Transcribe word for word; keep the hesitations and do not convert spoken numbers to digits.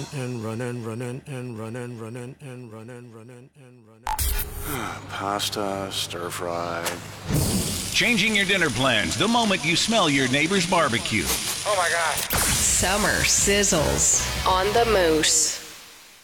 and running, running, and running, running, and running, running, and running. Pasta, stir fry. Changing your dinner plans the moment you smell your neighbor's barbecue. Oh my God. Summer sizzles on the Moose.